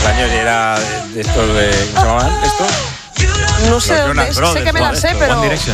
años y era de estos de... ¿Cómo se llamaban estos? No sé, sé que me la sé, pero... One Direction.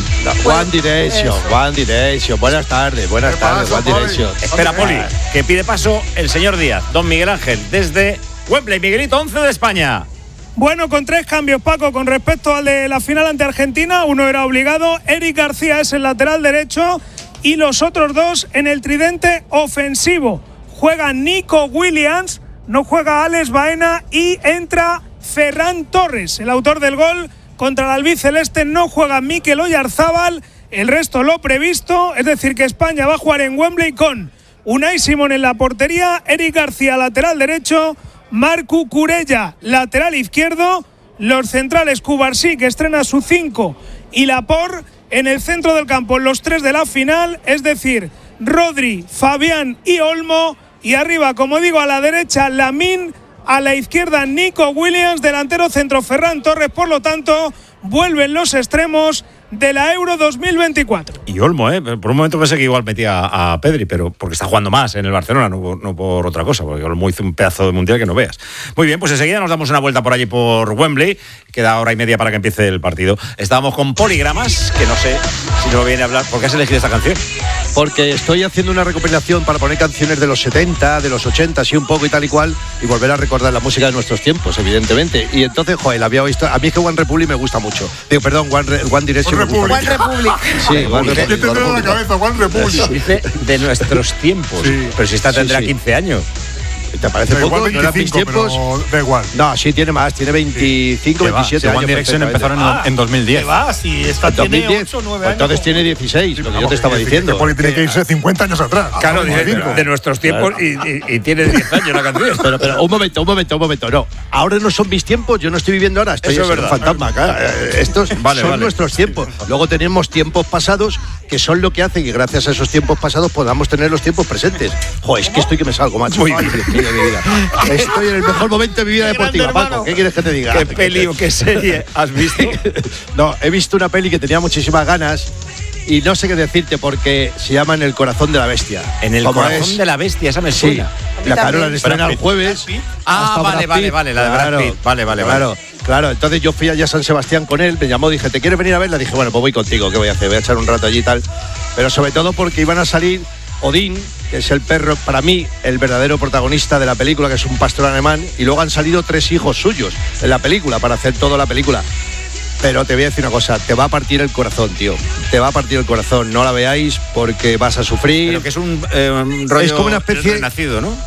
One Direction. Buenas tardes, One Direction. Espera, Poli, que pide paso el señor Díaz, don Miguel Ángel, desde Wembley. Miguelito, 11 de España. Bueno, con 3 cambios, Paco, con respecto al de la final ante Argentina. Uno era obligado, Eric García es el lateral derecho y los otros 2 en el tridente ofensivo. Juega Nico Williams, no juega Alex Baena y entra Ferran Torres, el autor del gol contra el albiceleste. No juega Mikel Oyarzábal, el resto lo previsto, es decir que España va a jugar en Wembley con Unai Simón en la portería, Eric García lateral derecho, Marcu Curella lateral izquierdo, los centrales Cubarsí, que estrena su 5, y Laporte en el centro del campo, los 3 de la final, es decir, Rodri, Fabián y Olmo, y arriba, como digo, a la derecha Lamine, a la izquierda Nico Williams, delantero centro Ferran Torres. Por lo tanto, vuelven los extremos de la Euro 2024. Y Olmo, por un momento pensé que igual metía a Pedri, pero porque está jugando más en el Barcelona, no por otra cosa, porque Olmo hizo un pedazo de mundial que no veas. Muy bien, pues enseguida nos damos una vuelta por allí por Wembley. Queda hora y media para que empiece el partido. Estábamos con Poligramas, que no sé si nos viene a hablar. ¿Por qué has elegido esta canción? Porque estoy haciendo una recopilación para poner canciones de los 70, de los 80, así un poco y tal y cual, y volver a recordar la música de nuestros tiempos, evidentemente. Y entonces, joder, la había visto. A mí es que One Republic me gusta mucho. Digo, perdón, One Direction. One Republic. Sí, One Republic. ¿Qué te en la cabeza, One Republic? Dice de nuestros tiempos. Sí. Pero si esta tendrá 15 años. ¿Te parece da poco? Igual 25, ¿no eran mis tiempos? Da igual. No, sí, tiene más, tiene 25, 27 años. One Direction empezaron en 2010. ¿Qué va? Si esta tiene 8 o 9 años. Entonces tiene 16, lo que yo te estaba diciendo. Porque tiene que irse 50 años atrás. Claro, de nuestros tiempos, y tiene 10 años la canción. Pero un momento. No, ahora no son mis tiempos, yo no estoy viviendo ahora, estoy en un fantasma acá. Estos son nuestros tiempos. Luego tenemos tiempos pasados que son lo que hacen que gracias a esos tiempos pasados podamos tener los tiempos presentes. Joder, es que estoy que me salgo, macho. Muy bien. Estoy en el mejor momento de mi vida deportiva, Paco. ¿Qué quieres que te diga? ¿Qué peli o qué serie has visto? No, he visto una peli que tenía muchísimas ganas y no sé qué decirte porque se llama En el corazón de la bestia. En el corazón de la bestia, esa me suena. Sí, la Carola estrena el jueves. Vale, la de Brad Pitt. Vale. Claro, entonces yo fui allá a San Sebastián con él, me llamó, dije, ¿te quieres venir a verla? Dije, bueno, pues voy contigo, ¿qué voy a hacer? Voy a echar un rato allí y tal. Pero sobre todo porque iban a salir Odín, que es el perro, para mí, el verdadero protagonista de la película, que es un pastor alemán, y luego han salido 3 hijos suyos en la película, para hacer toda la película. Pero te voy a decir una cosa, te va a partir el corazón, tío. Te va a partir el corazón, no la veáis porque vas a sufrir. Pero que es un rollo es como una especie renacido, ¿no?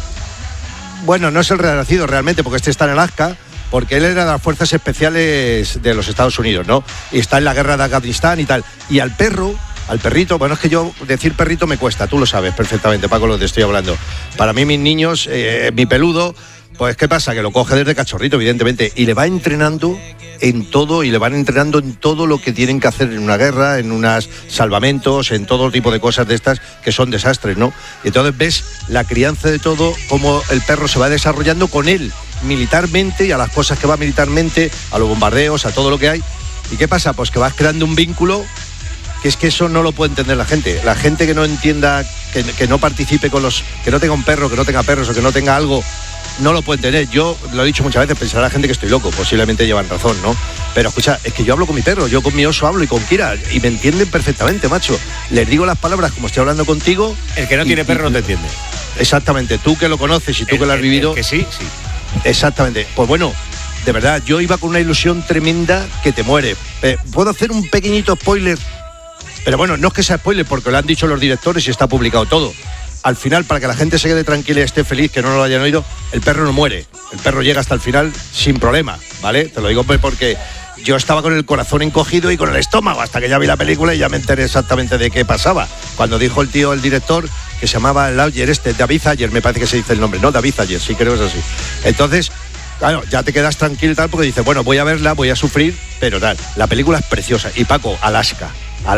Bueno, no es el renacido realmente, porque este está en Alaska, porque él era de las fuerzas especiales de los Estados Unidos, ¿no? Y está en la guerra de Afganistán y tal. Y al perrito, bueno, es que yo decir perrito me cuesta, tú lo sabes perfectamente, Paco, lo que te estoy hablando. Para mí, mis niños, mi peludo, pues ¿qué pasa? Que lo coge desde cachorrito, evidentemente, y le va entrenando en todo, y le van entrenando en todo lo que tienen que hacer en una guerra, en unos salvamentos, en todo tipo de cosas de estas que son desastres, ¿no? Y entonces ves la crianza de todo, cómo el perro se va desarrollando con él militarmente y a las cosas que va militarmente, a los bombardeos, a todo lo que hay. ¿Y qué pasa? Pues que vas creando un vínculo que es que eso no lo puede entender la gente. La gente que no entienda, que no participe con los... que no tenga un perro, que no tenga perros o que no tenga algo, no lo puede entender. Yo lo he dicho muchas veces, pensará la gente que estoy loco, posiblemente llevan razón, ¿no? Pero escucha, es que yo hablo con mi perro, yo con mi oso hablo y con Kira, y me entienden perfectamente, macho. Les digo las palabras como estoy hablando contigo. El que no tiene perro no te entiende. Exactamente, tú que lo conoces y tú que lo has vivido. Que sí. Exactamente. Pues bueno, de verdad, yo iba con una ilusión tremenda que te muere. ¿Puedo hacer un pequeñito spoiler? Pero bueno, no es que sea spoiler porque lo han dicho los directores y está publicado todo. Al final, para que la gente se quede tranquila y esté feliz, que no lo hayan oído, el perro no muere. El perro llega hasta el final sin problema, ¿vale? Te lo digo porque yo estaba con el corazón encogido y con el estómago hasta que ya vi la película y ya me enteré exactamente de qué pasaba. Cuando dijo el director, que se llamaba David Ayer, me parece que se dice el nombre, ¿no? David Ayer, sí, creo que es así. Entonces, claro, ya te quedas tranquilo y tal porque dices, bueno, voy a verla, voy a sufrir, pero tal. La película es preciosa. Y Paco, Alaska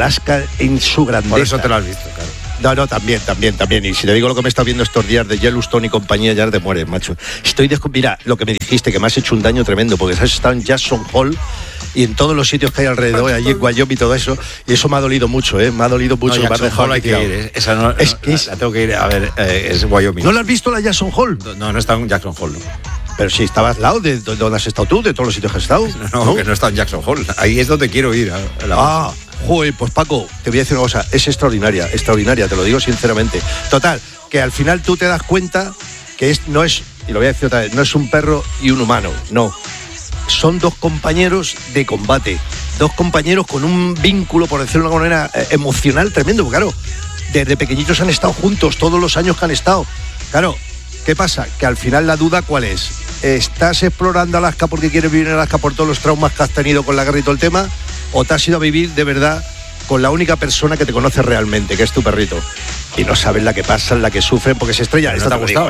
en su grandeza. Por eso te lo has visto, claro. No, también. Y si te digo lo que me he estado viendo estos días de Yellowstone y compañía, ya te mueres, macho. Mira, lo que me dijiste, que me has hecho un daño tremendo, porque has estado en Jackson Hole y en todos los sitios que hay alrededor, allí en Wyoming y todo eso, y eso me ha dolido mucho, me ha dolido mucho. No, Jackson Hole hay que ir, esa no, la tengo que ir a ver, es Wyoming. ¿No la has visto la Jackson Hole? No está en Jackson Hole, no. Pero si estabas al lado de donde has estado tú, de todos los sitios que has estado. No, que no está en Jackson Hole. Ahí es donde quiero ir. Joder, pues Paco, te voy a decir una cosa, es extraordinaria, te lo digo sinceramente. Total, que al final tú te das cuenta que no es, y lo voy a decir otra vez, no es un perro y un humano, no. Son dos compañeros de combate, dos compañeros con un vínculo, por decirlo de alguna manera, emocional tremendo, porque claro, desde pequeñitos han estado juntos, todos los años que han estado. Claro, ¿qué pasa? Que al final la duda, ¿cuál es? ¿Estás explorando Alaska porque quieres vivir en Alaska por todos los traumas que has tenido con la guerra y todo el tema? ¿O te has ido a vivir de verdad con la única persona que te conoce realmente, que es tu perrito? Y no sabes la que pasan, la que sufren, porque se estrella. ¿No te ha gustado?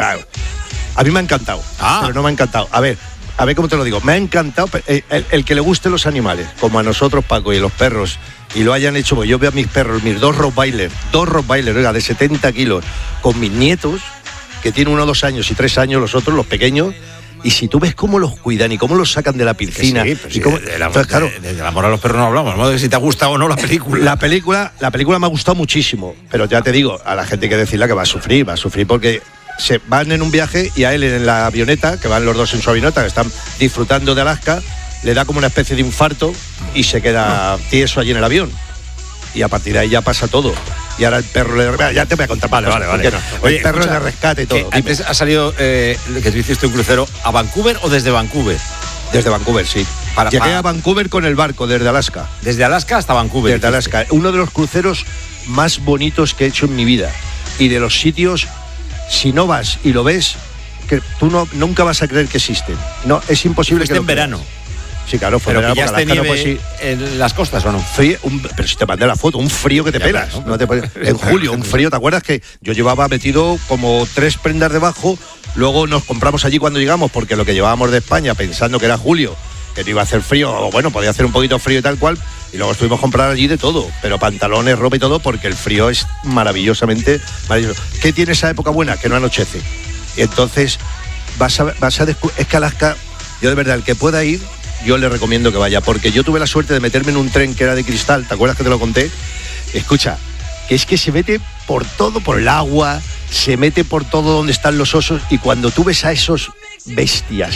A mí me ha encantado, pero no me ha encantado. A ver cómo te lo digo. Me ha encantado el que le gusten los animales, como a nosotros, Paco, y los perros, y lo hayan hecho. Pues yo veo a mis perros, mis dos Rottweiler, oiga, de 70 kilos, con mis nietos, que tienen 1, 2 años y 3 años, los otros, los pequeños. Y si tú ves cómo los cuidan y cómo los sacan de la piscina. Sí, y cómo, del amor a los perros no hablamos, ¿no? De si te ha gustado o no la película. La película me ha gustado muchísimo, pero ya te digo, a la gente hay que decirle que va a sufrir porque se van en un viaje y a él en la avioneta, que van los dos en su avioneta, que están disfrutando de Alaska, le da como una especie de infarto y se queda tieso allí en el avión. Y a partir de ahí ya pasa todo. Y ahora el perro ya te voy a contar. Vale. No. Oye, el perro le rescate y todo. Antes ha salido que tú hiciste un crucero a Vancouver o desde Vancouver. Desde Vancouver, sí. Llegué a Vancouver con el barco, desde Alaska. Desde Alaska hasta Vancouver. Desde Alaska. Uno de los cruceros más bonitos que he hecho en mi vida. Y de los sitios, si no vas y lo ves, que tú nunca vas a creer que existen. No, es imposible que en verano. Sí, claro, fue pero verano, pillaste nieve en las costas, ¿o no? Pero si te mandé la foto, un frío que te pelas. ¿no? En julio, un frío, ¿te acuerdas que yo llevaba metido como 3 prendas debajo? Luego nos compramos allí cuando llegamos, porque lo que llevábamos de España, pensando que era julio, que no iba a hacer frío, o bueno, podía hacer un poquito frío y tal cual, y luego estuvimos a comprar allí de todo, pero pantalones, ropa y todo, porque el frío es maravillosamente maravilloso. ¿Qué tiene esa época buena? Que no anochece. Y entonces vas a descubrir, es que Alaska, yo de verdad, el que pueda ir, yo le recomiendo que vaya, porque yo tuve la suerte de meterme en un tren que era de cristal, ¿te acuerdas que te lo conté? Escucha, que es que se mete por todo, por el agua, se mete por todo donde están los osos, y cuando tú ves a esos bestias,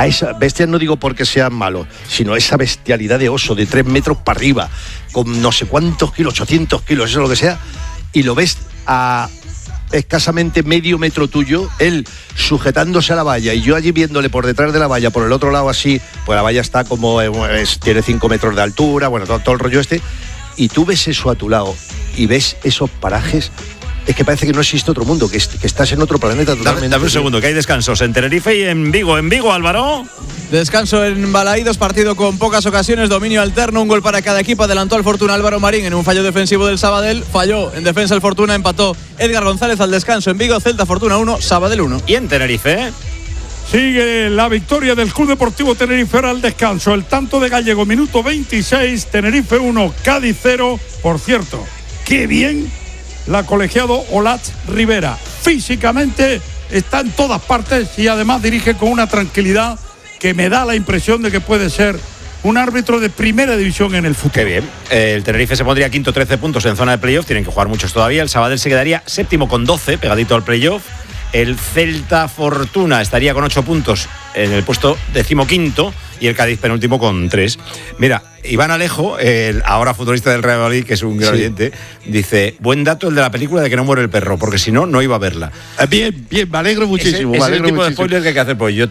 no digo porque sean malos, sino esa bestialidad de oso de 3 metros para arriba, con no sé cuántos kilos, 800 kilos, eso es lo que sea, y lo ves a escasamente medio metro tuyo, él sujetándose a la valla y yo allí viéndole por detrás de la valla, por el otro lado así, pues la valla está como, tiene 5 metros de altura, bueno, todo el rollo y tú ves eso a tu lado y ves esos parajes, es que parece que no existe otro mundo, que estás en otro planeta totalmente. Dame un segundo, que hay descansos en Tenerife y en Vigo. En Vigo, Álvaro. Descanso en Balaídos, partido con pocas ocasiones, dominio alterno, un gol para cada equipo. Adelantó al Fortuna Álvaro Marín en un fallo defensivo del Sabadell, falló en defensa el Fortuna, empató Edgar González al descanso. En Vigo, Celta Fortuna 1, Sabadell 1. Y en Tenerife sigue la victoria del Club Deportivo Tenerife al descanso. El tanto de Gallego, minuto 26, Tenerife 1, Cádiz 0. Por cierto, qué bien la colegiado Olat Rivera. Físicamente está en todas partes y además dirige con una tranquilidad que me da la impresión de que puede ser un árbitro de primera división en el fútbol. Qué bien. El Tenerife se pondría quinto, 13 puntos en zona de playoff. Tienen que jugar muchos todavía. El Sabadell se quedaría séptimo con 12, pegadito al playoff. El Celta Fortuna estaría con 8 puntos en el puesto 15º y el Cádiz penúltimo con 3. Mira, Iván Alejo, el ahora futbolista del Real Madrid, que es un gran oyente, dice, buen dato el de la película de que no muere el perro, porque si no, no iba a verla. Bien, me alegro muchísimo. Es el tipo de spoiler que hay que hacer, pues yo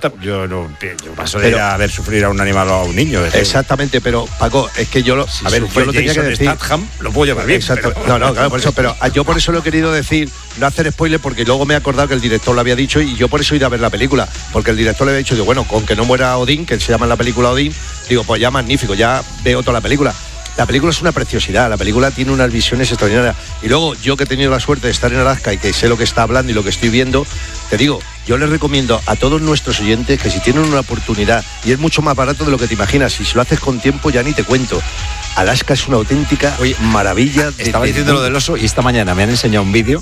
paso de ir a ver sufrir a un animal o a un niño. Exactamente, pero Paco, es que yo lo tenía que decir. Statham, lo puedo llevar bien. Exacto. Pero... No, claro, por eso, pero yo por eso lo he querido decir, no hacer spoiler, porque luego me he acordado que el director lo había dicho y yo por eso he ido a ver la película, porque el director le había dicho, digo, bueno, con que no muera Odín, que se llama en la película Odín, digo, pues ya magnífico, ya veo toda la película. La película es una preciosidad, la película tiene unas visiones extraordinarias. Y luego, yo que he tenido la suerte de estar en Alaska y que sé lo que está hablando y lo que estoy viendo, te digo, yo les recomiendo a todos nuestros oyentes que si tienen una oportunidad, y es mucho más barato de lo que te imaginas, y si lo haces con tiempo ya ni te cuento. Alaska es una auténtica maravilla. Estaba diciendo lo del oso y esta mañana me han enseñado un vídeo.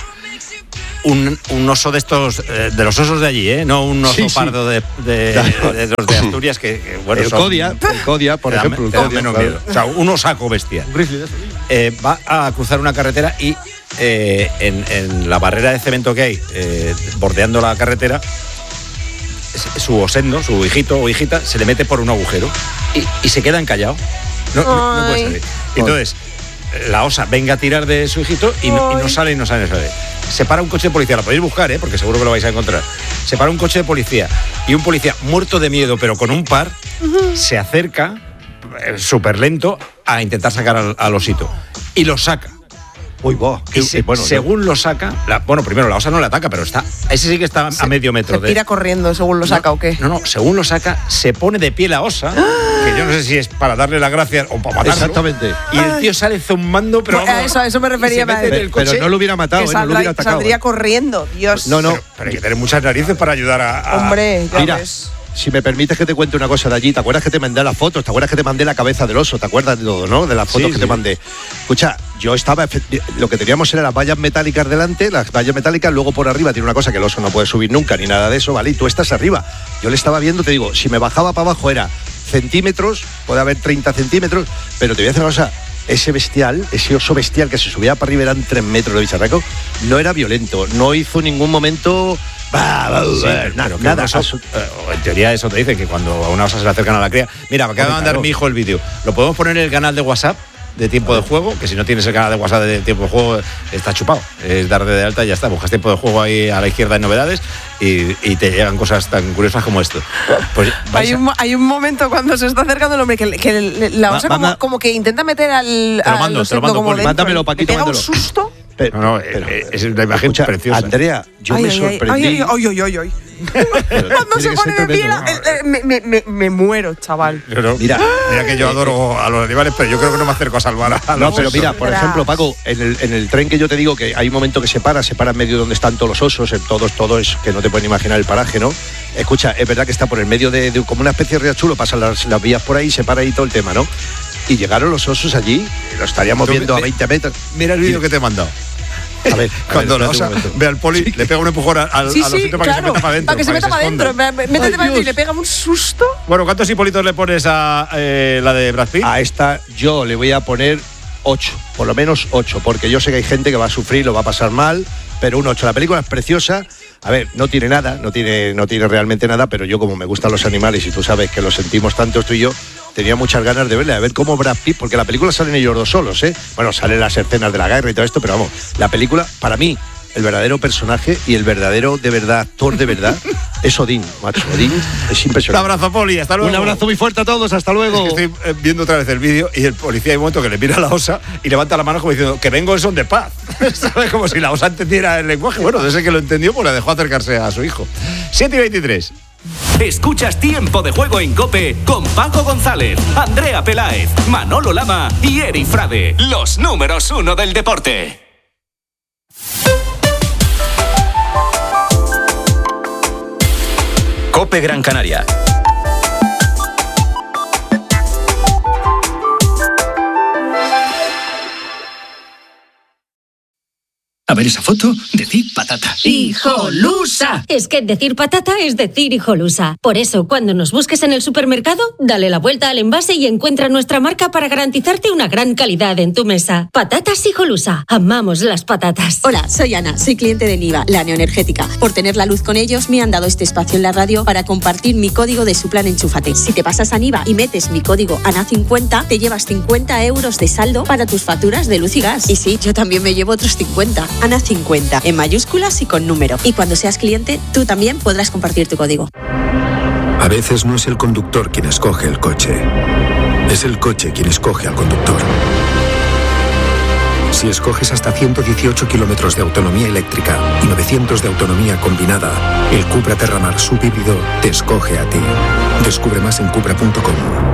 Un oso de estos, de los osos de allí, no un oso pardo de los de Asturias que bueno, el Codia, por ejemplo. Menos miedo. O sea, un osaco bestia. Va a cruzar una carretera y en la barrera de cemento que hay, bordeando la carretera, su osendo, su hijito o hijita, se le mete por un agujero y se quedan callados. No puede salir. Entonces, la osa venga a tirar de su hijito y no sale. Se para un coche de policía, la podéis buscar, porque seguro que lo vais a encontrar. Se para un coche de policía y un policía muerto de miedo, pero con un par, se acerca súper lento a intentar sacar al osito. Y lo saca. Según lo saca, primero la osa no le ataca, pero ese sí que está a medio metro. ¿Se tira corriendo según lo saca o qué? No, según lo saca, se pone de pie la osa, que yo no sé si es para darle las gracias o para matarlo. Exactamente. Y el tío sale zumbando, pero vamos, a eso me refería. Pero no lo hubiera matado, no lo hubiera atacado. Saldría corriendo, Dios. No. Pero hay que tener muchas narices para ayudar a... Hombre, ya Mira, ves. si me permites que te cuente una cosa de allí, ¿te acuerdas que te mandé las fotos? ¿Te acuerdas que te mandé la cabeza del oso? ¿Te acuerdas de todo, no? De las fotos que te mandé. Escucha, yo estaba... Lo que teníamos era las vallas metálicas delante, las vallas metálicas, luego por arriba tiene una cosa que el oso no puede subir nunca, ni nada de eso, ¿vale? Y tú estás arriba. Yo le estaba viendo, te digo, si me bajaba para abajo era centímetros, puede haber 30 centímetros, pero te voy a decir una cosa, ese oso bestial que se subía para arriba eran 3 metros de bicharraco, no era violento, no hizo ningún momento... nada. En teoría eso te dicen, que cuando a una osa se le acercan a la cría. Mira, me acaba de mandar mi hijo el vídeo. Lo podemos poner en el canal de WhatsApp de Tiempo de Juego, que si no tienes el canal de WhatsApp de Tiempo de Juego está chupado. Es dar de alta y ya está. Buscas Tiempo de Juego ahí a la izquierda en novedades y te llegan cosas tan curiosas como esto. Pues hay un momento cuando se está acercando el hombre que la osa como que intenta meter al... Te lo mando, mándamelo, Paquito, pega un susto. Es una imagen preciosa. Andrea, yo me sorprendí. Cuando se pone de pie, me muero, chaval. Mira que yo adoro a los animales, pero yo creo que no me acerco a salvar a los pero mira, osos. por ejemplo, Paco, en el tren que yo te digo que hay un momento que se para en medio donde están todos los osos, todo es que no te pueden imaginar el paraje, ¿no? Escucha, es verdad que está por el medio de como una especie de riachuelo, pasan las vías por ahí, se para ahí todo el tema, ¿no? Y llegaron los osos allí, lo estaríamos viendo a 20 metros. Mira el vídeo que te he mandado. A ver, cuando la osa ve al poli, le pega un empujón al osito para que se meta para adentro. Para que se meta para adentro. Métete para adentro y le pega un susto. Bueno, ¿cuántos hipolitos le pones a la de Brad Pitt? A esta yo le voy a poner 8, por lo menos 8, porque yo sé que hay gente que va a sufrir, lo va a pasar mal, pero un 8. La película es preciosa. A ver, no tiene nada, no tiene realmente nada, pero yo como me gustan los animales y tú sabes que los sentimos tanto tú y yo, tenía muchas ganas de verla, de ver cómo Brad Pitt, porque la película salen ellos dos solos, Bueno, salen las escenas de la guerra y todo esto, pero vamos, la película, para mí, el verdadero personaje y el verdadero, de verdad, actor de verdad, es Odín, macho. Odín es impresionante. Un abrazo, Poli, hasta luego. Un abrazo muy fuerte a todos, hasta luego. Es que estoy viendo otra vez el vídeo y el policía hay un momento que le mira a la osa y levanta la mano como diciendo que vengo en son de paz. ¿Sabes? Como si la osa entendiera el lenguaje. Bueno, desde que lo entendió, pues le dejó acercarse a su hijo. 7:23. Escuchas Tiempo de Juego en COPE con Paco González, Andrea Peláez, Manolo Lama y Eri Frade, los números 1 del deporte. COPE Gran Canaria. A ver esa foto, decir patata. ¡Hijolusa! Es que decir patata es decir hijolusa. Por eso, cuando nos busques en el supermercado, dale la vuelta al envase y encuentra nuestra marca para garantizarte una gran calidad en tu mesa. Patatas Hijolusa. Amamos las patatas. Hola, soy Ana, soy cliente de Niva, la neoenergética. Por tener la luz con ellos, me han dado este espacio en la radio para compartir mi código de su plan Enchúfate. Si te pasas a Niva y metes mi código ANA50, te llevas 50 euros de saldo para tus facturas de luz y gas. Y sí, yo también me llevo otros 50. ANA50, en mayúsculas y con número. Y cuando seas cliente, tú también podrás compartir tu código. A veces no es el conductor quien escoge el coche, es el coche quien escoge al conductor. Si escoges hasta 118 kilómetros de autonomía eléctrica y 900 de autonomía combinada, el Cupra Terramar subhíbrido te escoge a ti. Descubre más en cupra.com.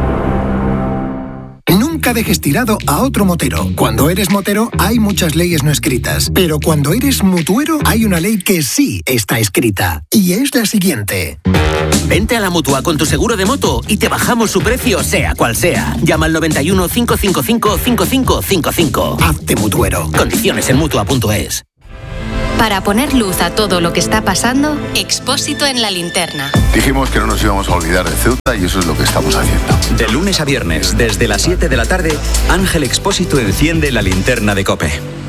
Nunca dejes tirado a otro motero. Cuando eres motero hay muchas leyes no escritas, pero cuando eres mutuero hay una ley que sí está escrita, y es la siguiente. Vente a la Mutua con tu seguro de moto y te bajamos su precio sea cual sea. Llama al 91 555 5555. Hazte mutuero. Condiciones en Mutua.es. Para poner luz a todo lo que está pasando, Expósito en la linterna. Dijimos que no nos íbamos a olvidar de Ceuta y eso es lo que estamos haciendo. De lunes a viernes, desde las 7 de la tarde, Ángel Expósito enciende la linterna de COPE.